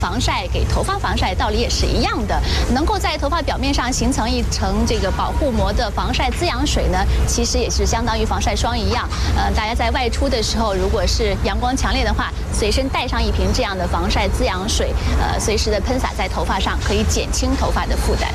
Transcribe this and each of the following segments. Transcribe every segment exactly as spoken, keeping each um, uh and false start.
防晒给头发防晒道理也是一样的，能够在头发表面上形成一层这个保护膜的防晒滋养水呢，其实也是相当于防晒霜一样。呃，大家在外出的时候，如果是阳光强烈的话，随身带上一瓶这样的防晒滋养水，呃，随时的喷洒在头发上，可以减轻头发的负担。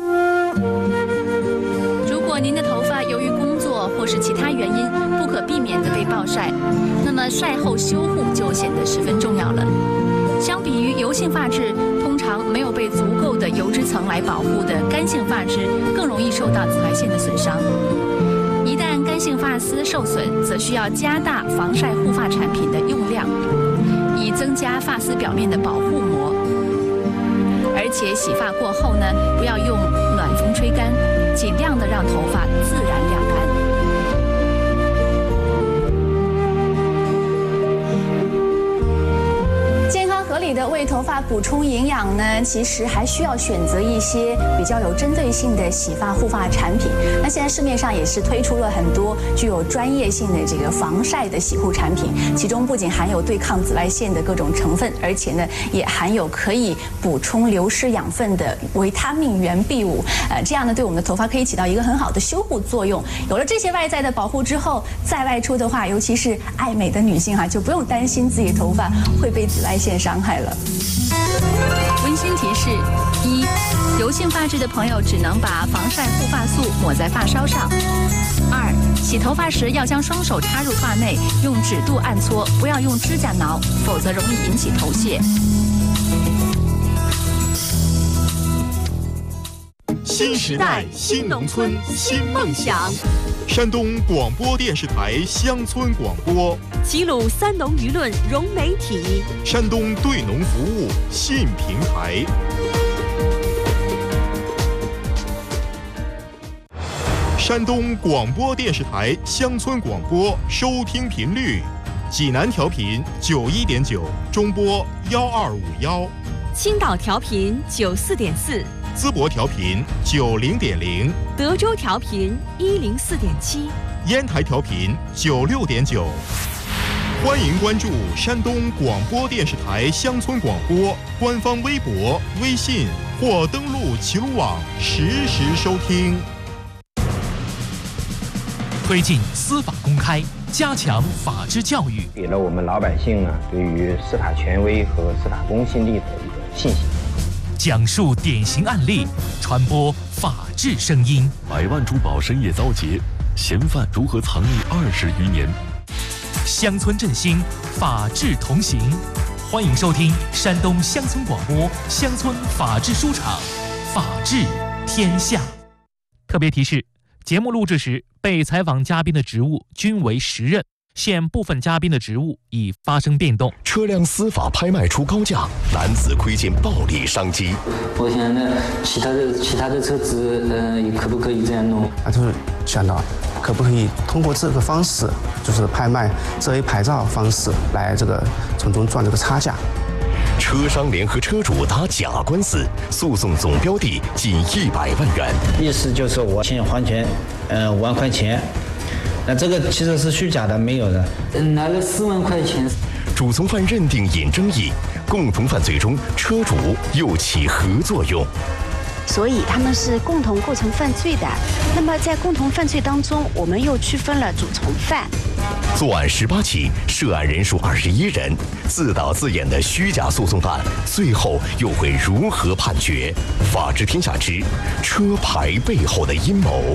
如果您的头发由于工作或是其他原因不可避免的被暴晒，那么晒后修护就显得十分重要了。相比于油性发质，通常没有被足够的油脂层来保护的干性发质，更容易受到紫外线的损伤。一旦干性发丝受损，则需要加大防晒护发产品的用量，以增加发丝表面的保护膜。而且洗发过后呢，不要用暖风吹干，尽量的让头发自然晾干。合理的为头发补充营养呢，其实还需要选择一些比较有针对性的洗发护发产品。那现在市面上也是推出了很多具有专业性的这个防晒的洗护产品，其中不仅含有对抗紫外线的各种成分，而且呢也含有可以补充流失养分的维他命原 B 五，呃，这样呢对我们的头发可以起到一个很好的修护作用。有了这些外在的保护之后，再外出的话，尤其是爱美的女性哈、啊，就不用担心自己的头发会被紫外线伤害了。温馨提示：一、油性发质的朋友只能把防晒护发素抹在发梢上；二、洗头发时要将双手插入发内，用指肚按搓，不要用指甲挠，否则容易引起头屑。 新时代，新农村，新梦想。山东广播电视台乡村广播， 齐鲁三农舆论融媒体， 山东对农服务信平台。山东广播电视台乡村广播收听频率：济南调频九一点九，中波幺二五幺； 青岛调频九四点四。 淄博调频九零点零， 德州调频一零四点七， 烟台调频九六点九。欢迎关注山东广播电视台乡村广播官方微博、微信或登录齐鲁网实时收听。 推进司法公开，加强法治教育， 给了我们老百姓呢对于司法权威和司法公信力的一个信心。 讲述典型案例，传播法治声音。 百万珠宝深夜遭劫，嫌犯如何藏匿二十余年？ 乡村振兴，法治同行。欢迎收听山东乡村广播乡村法治书场，法治天下。特别提示：节目录制时，被采访嘉宾的职务均为时任。现部分嘉宾的职务已发生变动。 车辆司法拍卖出高价，男子窥见暴利商机。 我想呢，其他的其他的车子，呃，可不可以这样弄？ 啊，就是想到可不可以通过这个方式，就是拍卖这一牌照方式来这个从中赚这个差价。 车商联合车主打假官司，诉讼总标的近一百万元。 意思就是我欠还钱，呃，五万块钱。那这个其实是虚假的，没有的。嗯，拿了四万块钱。 主从犯认定引争议，共同犯罪中车主又起何作用？ 所以他们是共同构成犯罪的。那么在共同犯罪当中，我们又区分了主从犯。 作案十八起，涉案人数二十一人，自导自演的虚假诉讼案，最后又会如何判决？法治天下之车牌背后的阴谋。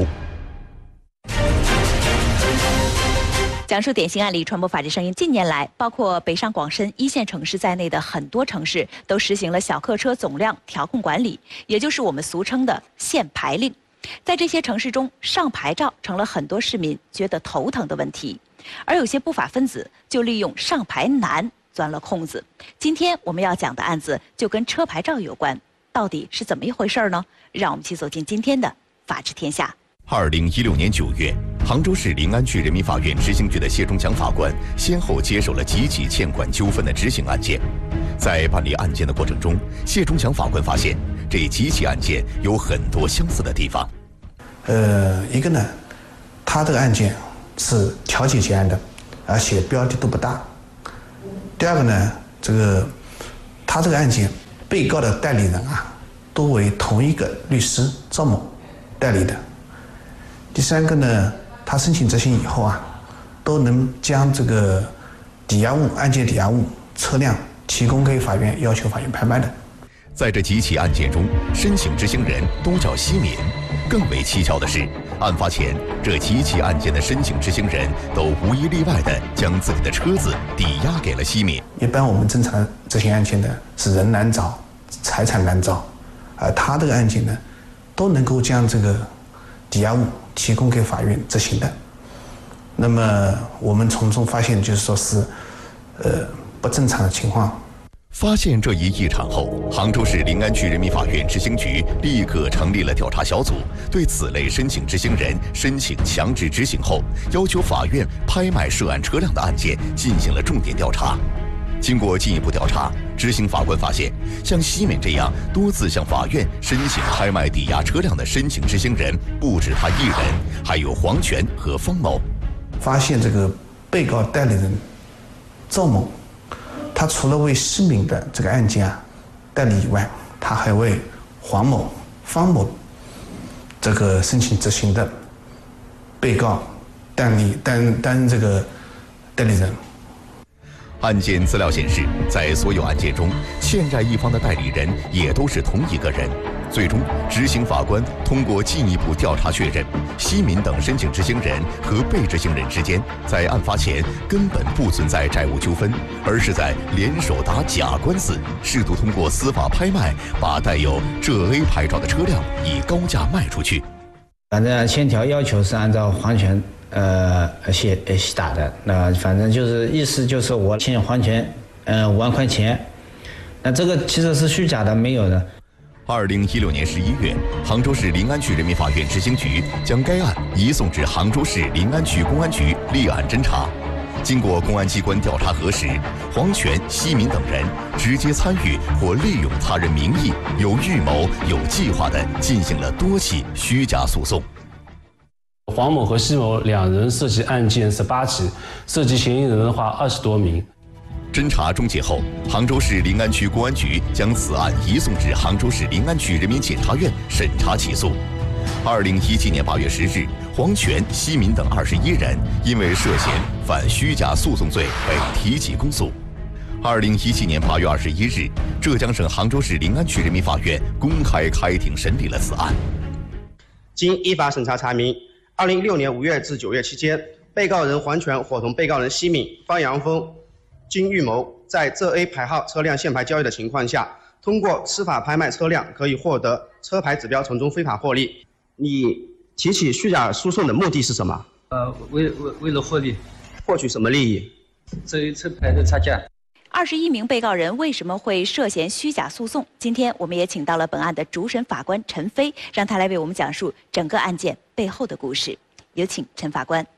讲述典型案例，传播法治声音。近年来，包括北上广深一线城市在内的很多城市都实行了小客车总量调控管理，也就是我们俗称的限牌令。在这些城市中，上牌照成了很多市民觉得头疼的问题，而有些不法分子就利用上牌难钻了空子。今天我们要讲的案子就跟车牌照有关，到底是怎么一回事呢？让我们一起走进今天的法治天下。 二零一六年九月，杭州市临安区人民法院执行局的谢忠强法官先后接手了几起欠款纠纷的执行案件。在办理案件的过程中，谢忠强法官发现这几起案件有很多相似的地方。 呃，一个呢，他这个案件是调解结案的，而且标的都不大。第二个呢，这个他这个案件被告的代理人啊，都为同一个律师赵某代理的。第三个呢，他申请执行以后啊，都能将这个抵押物、案件抵押物、车辆提供给法院，要求法院拍卖的。 在这几起案件中，申请执行人都叫西敏。更为蹊跷的是，案发前这几起案件的申请执行人都无一例外地将自己的车子抵押给了西敏。 一般我们正常执行案件的是人难找，财产难找，而他这个案件呢，都能够将这个抵押物提供给法院执行的。那么我们从中发现，就是说是，呃，不正常的情况。 发现这一异常后，杭州市临安区人民法院执行局立刻成立了调查小组，对此类申请执行人申请强制执行后，要求法院拍卖涉案车辆的案件进行了重点调查。经过进一步调查，执行法官发现，像西敏这样多次向法院申请拍卖抵押车辆的申请执行人不止他一人，还有黄全和方某。 发现这个被告代理人赵某，他除了为西敏的这个案件啊代理以外，他还为黄某、方某这个申请执行的被告担理担担任这个代理人。 案件资料显示，在所有案件中，欠债一方的代理人也都是同一个人。最终，执行法官通过进一步调查确认，西敏等申请执行人和被执行人之间在案发前根本不存在债务纠纷，而是在联手打假官司，试图通过司法拍卖把带有浙 A 牌照的车辆以高价卖出去。 反正签条要求是按照黄权呃写写打的，那反正就是意思就是我欠黄权呃五万块钱，那这个其实是虚假的，没有的。 二零一六年十一月，杭州市临安区人民法院执行局将该案移送至杭州市临安区公安局立案侦查。经过公安机关调查核实，黄全、西敏等人直接参与或利用他人名义，有预谋、有计划地进行了多起虚假诉讼。 黄某和西某两人涉及案件十八起，涉及嫌疑人的话二十多名。 侦查终结后，杭州市临安区公安局将此案移送至杭州市临安区人民检察院审查起诉。二零一七年八月十日，黄全、西敏等二十一人因为涉嫌犯虚假诉讼罪被提起公诉。二零一七年八月二十一日，浙江省杭州市临安区人民法院公开开庭审理了此案。 经依法审查查明，二零一六年五月至九月期间，被告人黄全伙同被告人西敏、方阳峰经预谋，在浙 A 牌号车辆限牌交易的情况下，通过司法拍卖车辆可以获得车牌指标，从中非法获利。你提起虚假诉讼的目的是什么？ 呃，为为为了获利， 获取什么利益？ 这一车牌的差价。 二十一名被告人为什么会涉嫌虚假诉讼？今天我们也请到了本案的主审法官陈飞，让他来为我们讲述整个案件背后的故事。有请陈法官。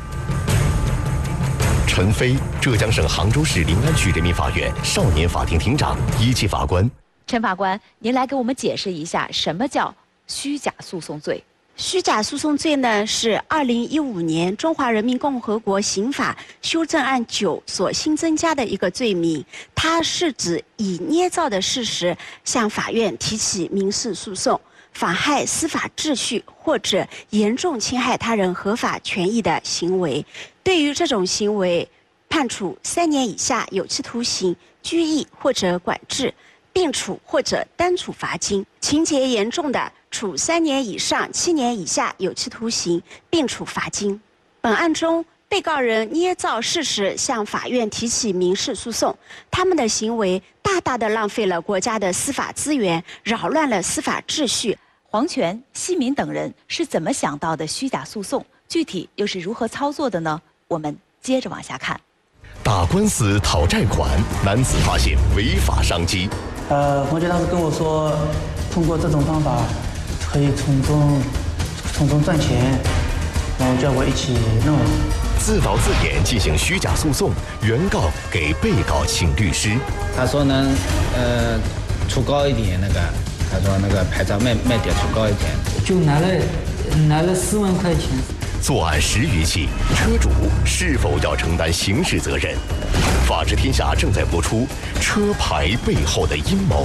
陈飞，浙江省杭州市临安区人民法院少年法庭庭长、一级法官。 陈法官，您来给我们解释一下，什么叫虚假诉讼罪？ 虚假诉讼罪呢，是二零一五年中华人民共和国刑法修正案九所新增加的一个罪名。它是指以捏造的事实向法院提起民事诉讼，妨害司法秩序或者严重侵害他人合法权益的行为。对于这种行为，判处三年以下有期徒刑、拘役或者管制，并处或者单处罚金；情节严重的，处三年以上七年以下有期徒刑，并处罚金。本案中，被告人捏造事实向法院提起民事诉讼，他们的行为大大的浪费了国家的司法资源，扰乱了司法秩序。 黄全、西敏等人是怎么想到的虚假诉讼？具体又是如何操作的呢？我们接着往下看。 打官司讨债款，男子发现违法商机。 呃，黄全当时跟我说，通过这种方法可以从中从中赚钱，然后叫我一起弄。 自导自演进行虚假诉讼，原告给被告请律师。 他说能呃出高一点那个，他说那个牌照卖卖点出高一点， 就拿了拿了四万块钱。 作案十余起，车主是否要承担刑事责任？法治天下正在播出车牌背后的阴谋。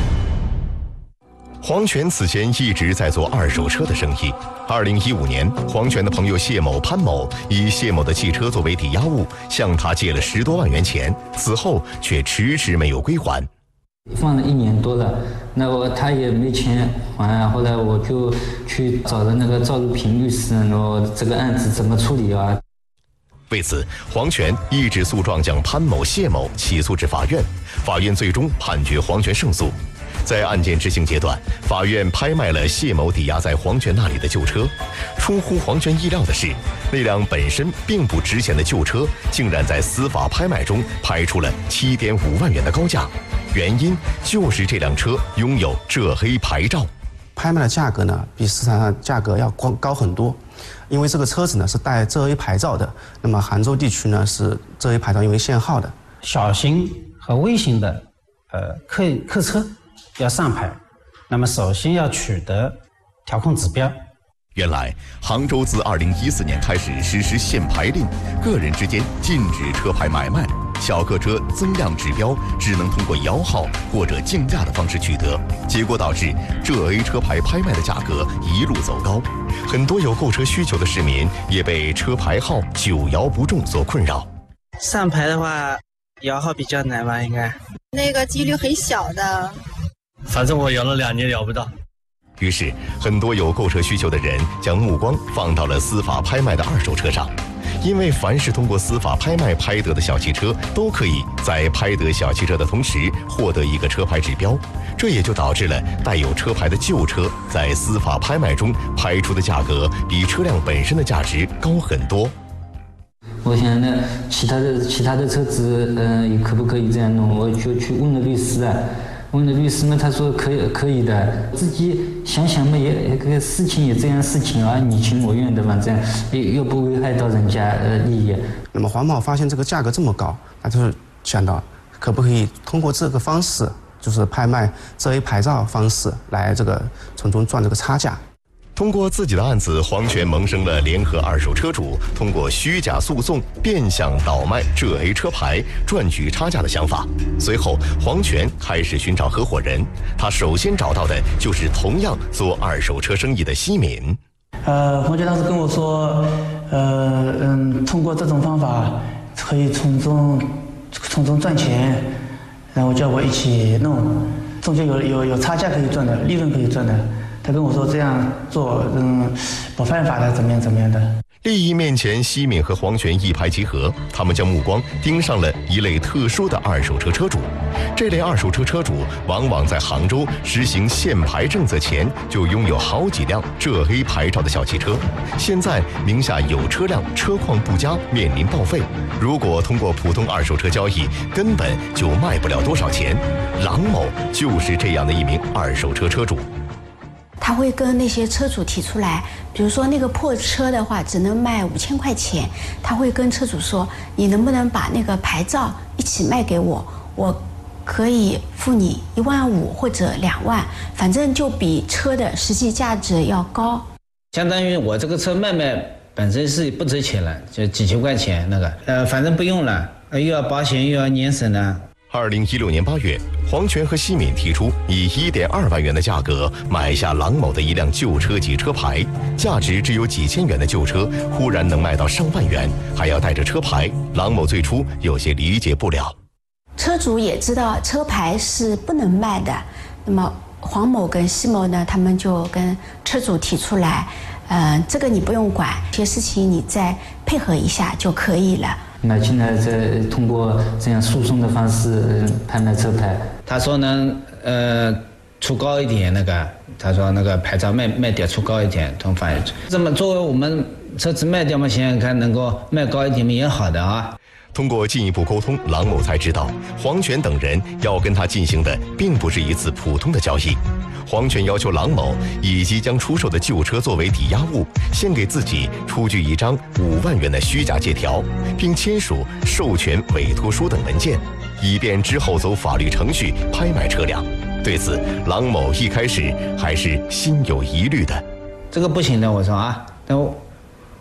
黄全此前一直在做二手车的生意。二零一五年，黄全的朋友谢某、潘某以谢某的汽车作为抵押物，向他借了十多万元钱，此后却迟迟没有归还。 放了一年多了，那我他也没钱还，后来我就去找了那个赵如平律师，然后这个案子怎么处理啊？ 为此，黄全一纸诉状将潘某、谢某起诉至法院，法院最终判决黄全胜诉。在案件执行阶段，法院拍卖了谢某抵押在黄全那里的旧车。出乎黄全意料的是，那辆本身并不值钱的旧车，竟然在司法拍卖中拍出了七点五万元的高价。原因就是这辆车拥有浙 A 牌照。 拍卖的价格呢，比市场上价格要高高很多，因为这个车子呢是带浙 A 牌照的。那么杭州地区呢是浙 A 牌照因为限号的。 小型和微型的呃客客车要上牌，那么首先要取得调控指标。 原来，杭州自二零一四年开始实施限牌令，个人之间禁止车牌买卖，小客车增量指标只能通过摇号或者竞价的方式取得，结果导致浙 A 车牌拍卖的价格一路走高，很多有购车需求的市民也被车牌号久摇不中所困扰。 上牌的话，摇号比较难吧？应该那个几率很小的。 反正我摇了两年摇不到。 于是，很多有购车需求的人将目光放到了司法拍卖的二手车上，因为凡是通过司法拍卖拍得的小汽车，都可以在拍得小汽车的同时获得一个车牌指标，这也就导致了带有车牌的旧车在司法拍卖中拍出的价格比车辆本身的价值高很多。 我想呢，其他的其他的车子，嗯、呃，可不可以这样弄？我就去问了律师啊。问了律师呢，他说可以可以的，自己想想嘛，也这个事情也这样事情啊，你情我愿的，反正又又不危害到人家呃利益。 那么黄某发现这个价格这么高，他就想到可不可以通过这个方式，就是拍卖浙 A 牌照方式来这个从中赚这个差价。 通过自己的案子，黄全萌生了联合二手车主通过虚假诉讼变相倒卖浙 A 车牌赚取差价的想法。随后，黄全开始寻找合伙人，他首先找到的就是同样做二手车生意的西敏。 呃，黄全当时跟我说，呃嗯，通过这种方法可以从中从中赚钱，然后叫我一起弄，中间有有有差价可以赚的，利润可以赚的。他跟我说这样做，嗯，不犯法的，怎么样怎么样的。 利益面前，西敏和黄全一拍即合，他们将目光盯上了一类特殊的二手车车主。这类二手车车主往往在杭州实行限牌政策前就拥有好几辆浙 A 牌照的小汽车，现在名下有车辆车况不佳，面临报废。如果通过普通二手车交易，根本就卖不了多少钱。郎某就是这样的一名二手车车主。 他会跟那些车主提出来，比如说那个破车的话只能卖五千块钱，他会跟车主说，你能不能把那个牌照一起卖给我，我可以付你一万五或者两万，反正就比车的实际价值要高。 相当于我这个车卖卖本身是不值钱了，就几千块钱那个，呃，反正不用了，又要保险又要年审的。 二零一六年八月，黄全和西敏提出以一点二万元的价格买下郎某的一辆旧车及车牌，价值只有几千元的旧车忽然能卖到上万元，还要带着车牌，郎某最初有些理解不了。 车主也知道车牌是不能卖的，那么黄某跟西某呢，他们就跟车主提出来，呃，这个你不用管，这些事情你再配合一下就可以了。 买进来再通过这样诉讼的方式拍卖车牌。 他说呢，呃，出高一点那个，他说那个牌照卖卖掉出高一点，同法院。这么作为我们车子卖掉嘛，想想看能够卖高一点嘛也好的啊。 通过进一步沟通，郎某才知道黄全等人要跟他进行的并不是一次普通的交易。黄全要求郎某以即将出售的旧车作为抵押物，先给自己出具一张五万元的虚假借条，并签署授权委托书等文件，以便之后走法律程序拍卖车辆。对此，郎某一开始还是心有疑虑的。 这个不行的，我说啊，那我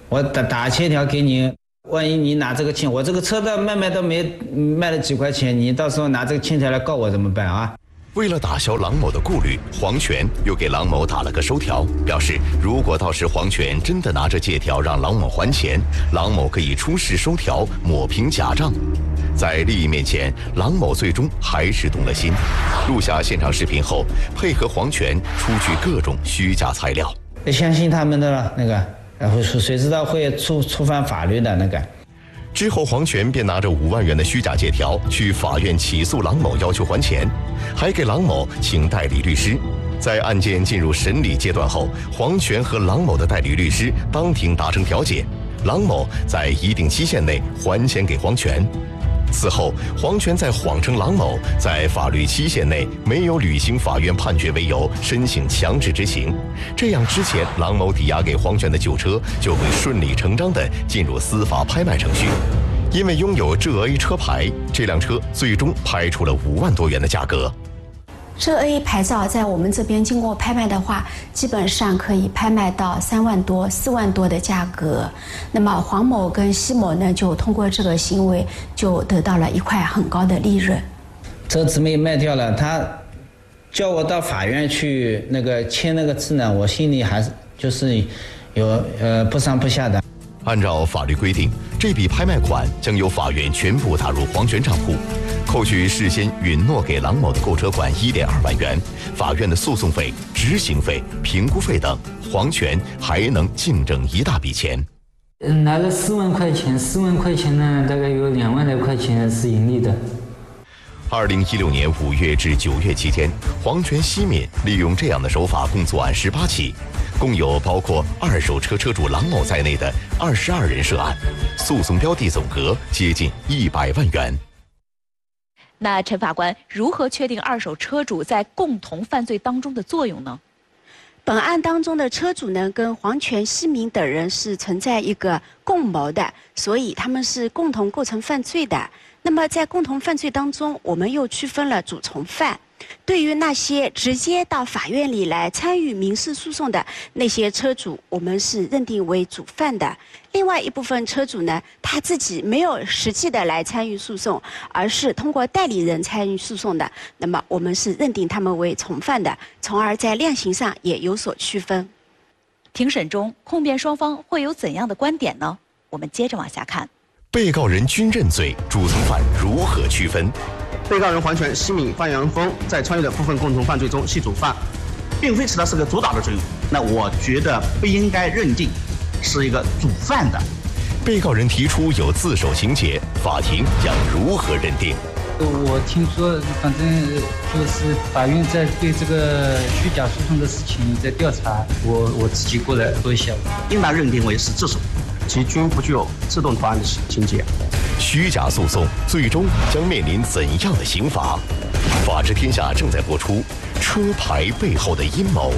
我打打欠条给你，万一你拿这个欠，我这个车的卖卖都没卖了几块钱，你到时候拿这个欠条来告我怎么办啊？ 为了打消郎某的顾虑，黄全又给郎某打了个收条，表示如果到时黄全真的拿着借条让郎某还钱，郎某可以出示收条抹平假账。在利益面前，郎某最终还是动了心，录下现场视频后，配合黄全出具各种虚假材料。 相信他们的了，那个，然后谁知道会触触犯法律的那个。 之后，黄全便拿着五万元的虚假借条去法院起诉郎某，要求还钱，还给郎某请代理律师。在案件进入审理阶段后，黄全和郎某的代理律师当庭达成调解，郎某在一定期限内还钱给黄全。此后，黄全在谎称郎某在法律期限内没有履行法院判决为由，申请强制执行。这样之前郎某抵押给黄全的旧车就会顺理成章地进入司法拍卖程序。因为拥有浙 A 车牌，这辆车最终拍出了五万多元的价格。 浙 A 牌照在我们这边经过拍卖的话，基本上可以拍卖到三万多、四万多的价格。那么黄某跟西某呢，就通过这个行为就得到了一块很高的利润。 车子没卖掉了，他叫我到法院去那个签那个字呢，我心里还是就是有呃不上不下的。 按照法律规定，这笔拍卖款将由法院全部打入黄全账户，扣去事先允诺给郎某的购车款一点二万元，法院的诉讼费、执行费、评估费等，黄全还能净挣一大笔钱。 嗯，拿了四万块钱，四万块钱呢，大概有两万来块钱是盈利的。 二零一六年五月至九月期间，黄全、西敏利用这样的手法共作案十八起，共有包括二手车车主郎某在内的二十二人涉案，诉讼标的总额接近一百万元。 那陈法官如何确定二手车主在共同犯罪当中的作用呢？ 本案当中的车主呢，跟黄全、西敏等人是存在一个共谋的，所以他们是共同构成犯罪的。那么在共同犯罪当中，我们又区分了主从犯。对于那些直接到法院里来参与民事诉讼的那些车主，我们是认定为主犯的。另外一部分车主呢，他自己没有实际的来参与诉讼，而是通过代理人参与诉讼的，那么我们是认定他们为从犯的，从而在量刑上也有所区分。 庭审中，控辩双方会有怎样的观点呢？我们接着往下看。 被告人均认罪，主从犯如何区分？ 被告人黄全、西敏、范阳峰在参与的部分共同犯罪中系主犯，并非起到是个主导的作用。那我觉得不应该认定是一个主犯的。 被告人提出有自首情节，法庭将如何认定？ 我听说，反正就是法院在对这个虚假诉讼的事情在调查，我我自己过来做一下， 应当认定为是自首，其均不具有自动投案的情节。 虚假诉讼最终将面临怎样的刑罚？法治天下正在播出《车牌背后的阴谋》。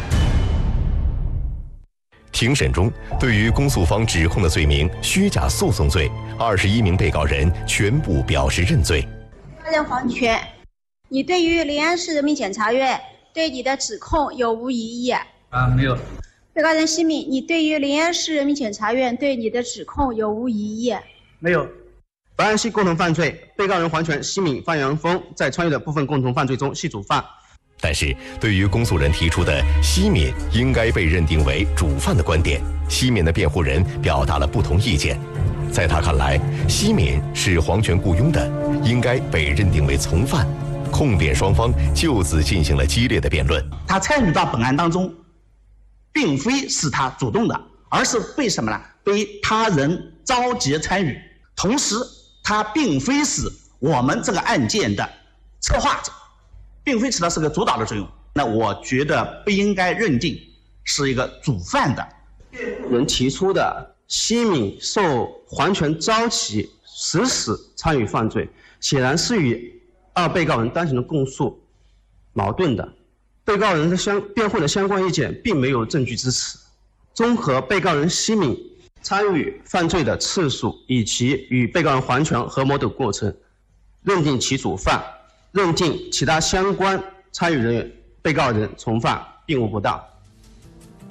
庭审中，对于公诉方指控的罪名虚假诉讼罪，二十一名被告人全部表示认罪。 被告人黄全，你对于临安市人民检察院对你的指控有无异议？ 啊，没有。 被告人西敏，你对于临安市人民检察院对你的指控有无异议？ 没有。 本案系共同犯罪，被告人黄全、西敏、范阳峰在参与的部分共同犯罪中系主犯。 但是，对于公诉人提出的西敏应该被认定为主犯的观点，西敏的辩护人表达了不同意见。在他看来，西敏是黄全雇佣的，应该被认定为从犯。控辩双方就此进行了激烈的辩论。 他参与到本案当中，并非是他主动的，而是被什么呢？被他人召集参与，同时他并非是我们这个案件的策划者，并非起到是个主导的作用。那我觉得不应该认定是一个主犯的。 人提出的西敏受黄全召集实施参与犯罪，显然是与二被告人当前的供述矛盾的。被告人的相辩护的相关意见并没有证据支持。综合被告人西敏参与犯罪的次数以及与被告人黄全合谋的过程，认定其主犯，认定其他相关参与人员被告人从犯并无不当。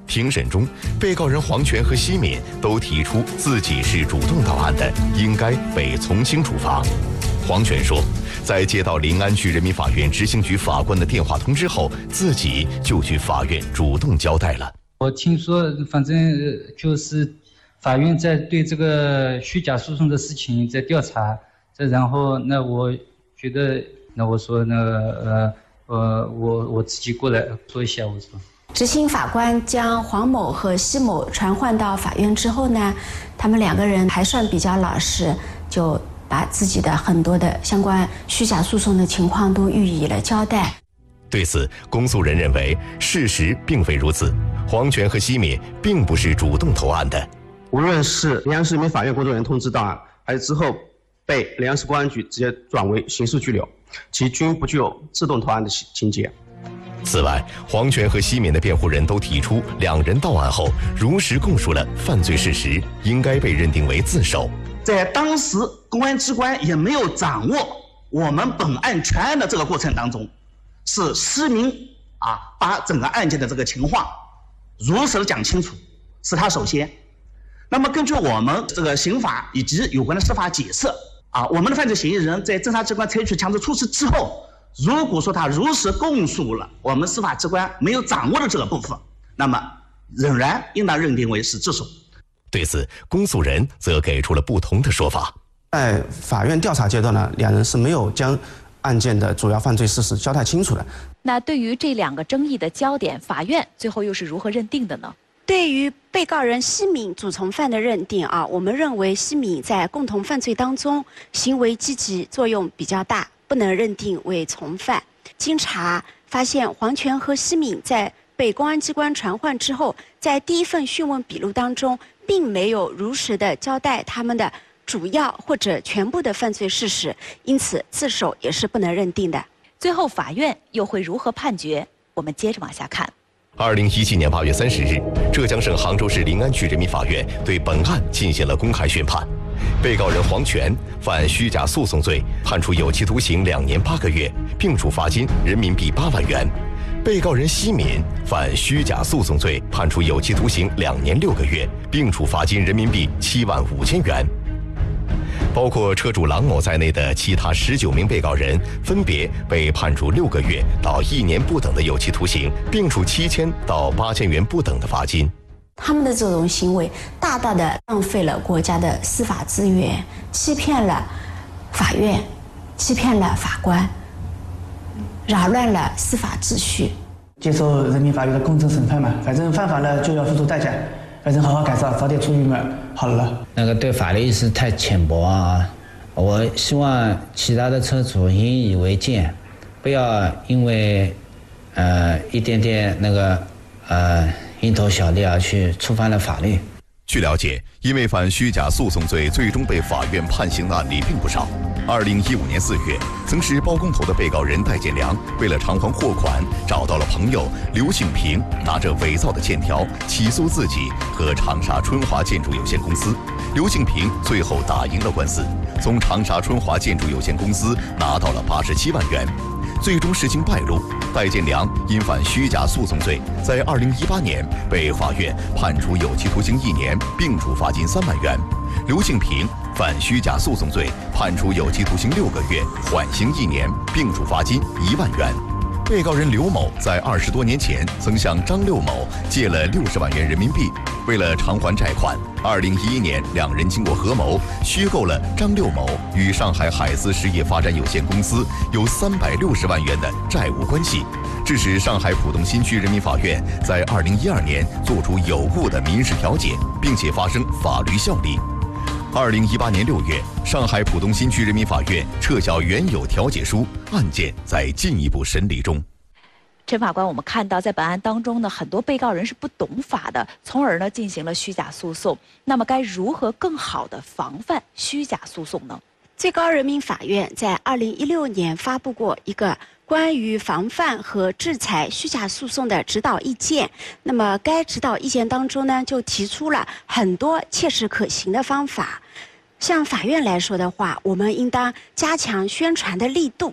庭审中，被告人黄全和奚敏都提出自己是主动到案的，应该被从轻处罚。黄全说，在接到临安区人民法院执行局法官的电话通知后，自己就去法院主动交代了。 我听说，反正就是法院在对这个虚假诉讼的事情在调查，这然后那我觉得，那我说那个呃呃我我自己过来说一下，我说。 执行法官将黄某和奚某传唤到法院之后呢，他们两个人还算比较老实，就把自己的很多的相关虚假诉讼的情况都予以了交代。 对此，公诉人认为事实并非如此，黄全和奚敏并不是主动投案的。 无论是临安市人民法院工作人员通知到案，还是之后被临安市公安局直接转为刑事拘留，其均不具有自动投案的情节。 此外，黄全和奚敏的辩护人都提出，两人到案后如实供述了犯罪事实，应该被认定为自首。 在当时公安机关也没有掌握我们本案全案的这个过程当中，是奚敏啊把整个案件的这个情况如实的讲清楚，是他首先。那么根据我们这个刑法以及有关的司法解释啊，我们的犯罪嫌疑人在侦查机关采取强制措施之后，如果说他如实供述了我们司法机关没有掌握的这个部分，那么仍然应当认定为是自首。 对此，公诉人则给出了不同的说法。 在法院调查阶段呢，两人是没有将案件的主要犯罪事实交代清楚的。 那对于这两个争议的焦点，法院最后又是如何认定的呢？ 对于被告人奚敏主从犯的认定啊，我们认为奚敏在共同犯罪当中行为积极作用比较大，不能认定为从犯。经查发现，黄全和奚敏在被公安机关传唤之后，在第一份讯问笔录当中，并没有如实的交代他们的主要或者全部的犯罪事实，因此自首也是不能认定的。 最后法院又会如何判决？我们接着往下看。 二零一七年八月三十日，浙江省杭州市临安区人民法院对本案进行了公开宣判。被告人黄全犯虚假诉讼罪，判处有期徒刑两年八个月，并处罚金人民币八万元。被告人奚敏犯虚假诉讼罪，判处有期徒刑两年六个月，并处罚金人民币七万五千元。包括车主郎某在内的其他十九名被告人，分别被判处六个月到一年不等的有期徒刑，并处七千到八千元不等的罚金。 他们的这种行为大大的浪费了国家的司法资源，欺骗了法院，欺骗了法官，扰乱了司法秩序。 接受人民法院的公正审判嘛，反正犯法了就要付出代价，反正好好改造，早点出狱嘛，好了。 那个对法律意识太浅薄啊！我希望其他的车主引以为戒，不要因为呃一点点那个呃蝇头小利而去触犯了法律。 据了解，因为犯虚假诉讼罪最终被法院判刑的案例并不少。二零一五年四月，曾是包工头的被告人戴建良，为了偿还货款，找到了朋友刘庆平，拿着伪造的欠条起诉自己和长沙春华建筑有限公司。刘庆平最后打赢了官司，从长沙春华建筑有限公司拿到了八十七万元。最终事情败露，戴建良因犯虚假诉讼罪，在二零一八年被法院判处有期徒刑一年，并处罚金三万元。刘庆平犯虚假诉讼罪，判处有期徒刑六个月，缓刑一年，并处罚金一万元。被告人刘某在二十多年前曾向张六某借了六十万元人民币，为了偿还债款，二零一一年两人经过合谋，虚构了张六某与上海海思实业发展有限公司有三百六十万元的债务关系，致使上海浦东新区人民法院在二零一二年作出有误的民事调解，并且发生法律效力。二零一八年六月，上海浦东新区人民法院撤销原有调解书，案件在进一步审理中。 陈法官，我们看到在本案当中呢，很多被告人是不懂法的，从而呢进行了虚假诉讼。那么该如何更好的防范虚假诉讼呢？ 最高人民法院在二零一六年发布过一个关于防范和制裁虚假诉讼的指导意见。那么该指导意见当中呢，就提出了很多切实可行的方法。像法院来说的话，我们应当加强宣传的力度。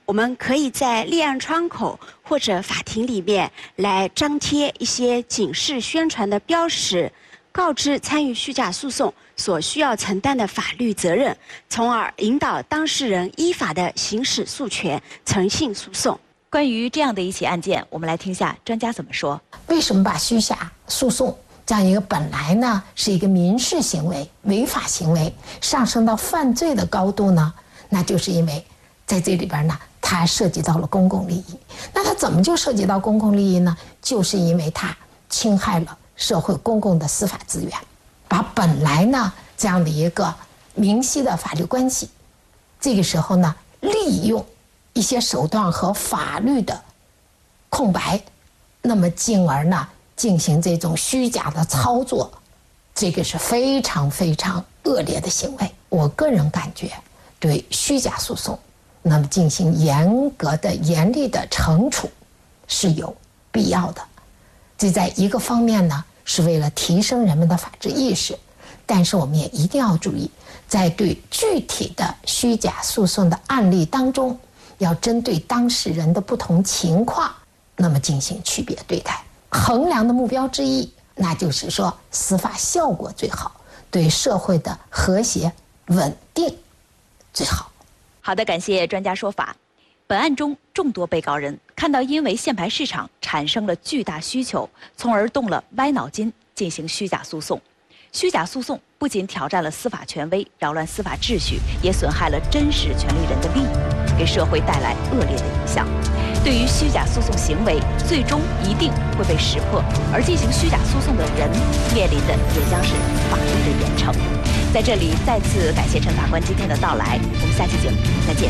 我们可以在立案窗口或者法庭里面来张贴一些警示宣传的标识，告知参与虚假诉讼所需要承担的法律责任，从而引导当事人依法的行使诉权，诚信诉讼。 关于这样的一起案件，我们来听下专家怎么说。 为什么把虚假诉讼这样一个本来呢是一个民事行为、违法行为上升到犯罪的高度呢？那就是因为在这里边呢，它涉及到了公共利益。那它怎么就涉及到公共利益呢？就是因为它侵害了社会公共的司法资源，把本来呢这样的一个明晰的法律关系，这个时候呢利用一些手段和法律的空白，那么进而呢进行这种虚假的操作，这个是非常非常恶劣的行为。我个人感觉，对虚假诉讼，那么进行严格的、严厉的惩处是有必要的。这在一个方面呢，是为了提升人们的法治意识，但是我们也一定要注意，在对具体的虚假诉讼的案例当中，要针对当事人的不同情况，那么进行区别对待。衡量的目标之一，那就是说司法效果最好，对社会的和谐稳定最好。 好的，感谢专家说法。本案中众多被告人看到因为限牌市场产生了巨大需求，从而动了歪脑筋进行虚假诉讼。虚假诉讼不仅挑战了司法权威，扰乱司法秩序，也损害了真实权利人的利益，给社会带来恶劣的影响。对于虚假诉讼行为，最终一定会被识破，而进行虚假诉讼的人面临的也将是法律的严惩。在这里再次感谢陈法官今天的到来，我们下期节目再见。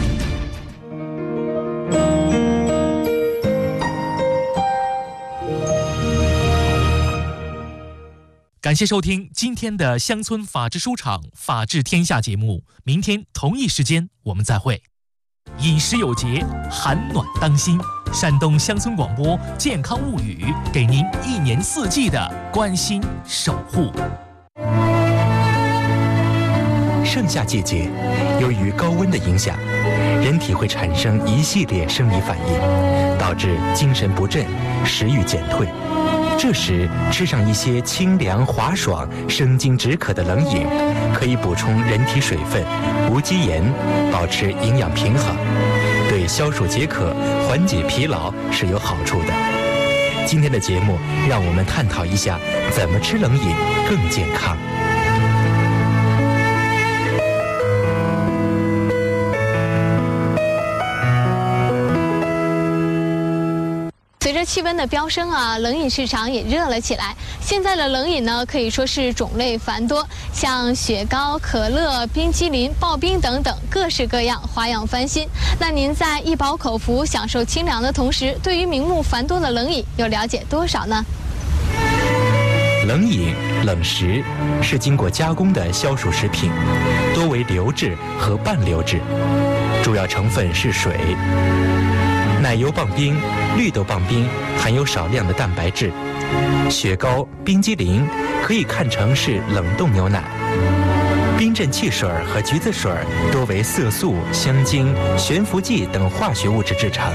感谢收听今天的乡村法治书场法治天下节目，明天同一时间我们再会。饮食有节，寒暖当心。山东乡村广播健康物语，给您一年四季的关心守护。 盛夏季节，由于高温的影响，人体会产生一系列生理反应，导致精神不振、食欲减退。这时吃上一些清凉滑爽、生津止渴的冷饮，可以补充人体水分、无机盐，保持营养平衡，对消暑解渴、缓解疲劳是有好处的。今天的节目让我们探讨一下怎么吃冷饮更健康。 随着气温的飙升啊，冷饮市场也热了起来。现在的冷饮呢，可以说是种类繁多，像雪糕、可乐、冰激凌、刨冰等等，各式各样，花样翻新。那您在一饱口福、享受清凉的同时，对于名目繁多的冷饮又了解多少呢？ 冷饮、冷食是经过加工的消暑食品，多为流质和半流质，主要成分是水。奶油棒冰、绿豆棒冰含有少量的蛋白质，雪糕、冰激凌可以看成是冷冻牛奶。冰镇汽水和橘子水多为色素、香精、悬浮剂等化学物质制成。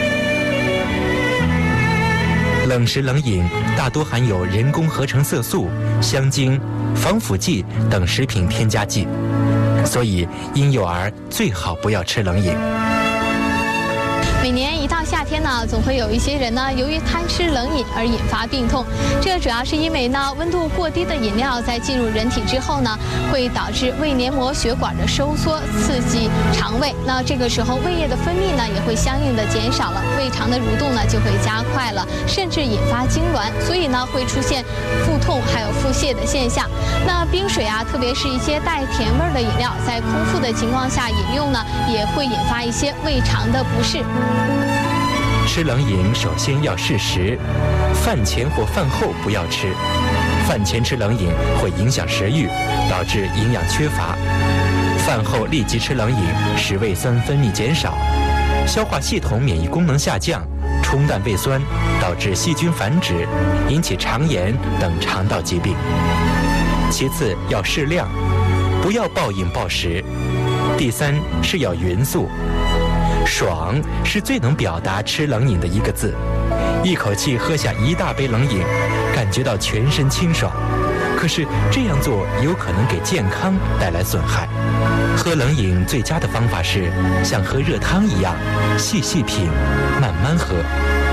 冷食冷饮大多含有人工合成色素、香精、防腐剂等食品添加剂，所以婴幼儿最好不要吃冷饮。 每年一到夏天呢，总会有一些人呢，由于贪吃冷饮而引发病痛。这主要是因为呢，温度过低的饮料在进入人体之后呢，会导致胃黏膜血管的收缩，刺激肠胃。那这个时候胃液的分泌呢，也会相应的减少了，胃肠的蠕动呢就会加快了，甚至引发痉挛，所以呢会出现腹痛还有腹泻的现象。那冰水啊，特别是一些带甜味的饮料，在空腹的情况下饮用呢，也会引发一些胃肠的不适。 吃冷饮首先要适时，饭前或饭后不要吃。饭前吃冷饮会影响食欲，导致营养缺乏；饭后立即吃冷饮，使胃酸分泌减少，消化系统免疫功能下降，冲淡胃酸，导致细菌繁殖，引起肠炎等肠道疾病。其次要适量，不要暴饮暴食。第三是要匀速。 爽是最能表达吃冷饮的一个字。一口气喝下一大杯冷饮，感觉到全身清爽。可是这样做有可能给健康带来损害。喝冷饮最佳的方法是像喝热汤一样，细细品，慢慢喝。